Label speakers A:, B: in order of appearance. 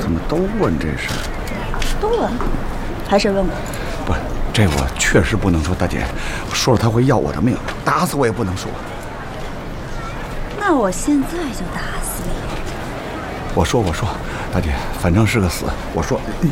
A: 怎么都问这事？
B: 都问，还是问我？
A: 不，这我确实不能说，大姐，说了他会要我的命，打死我也不能说。
B: 那我现在就打死你。
A: 我说，大姐，反正是个死，我说。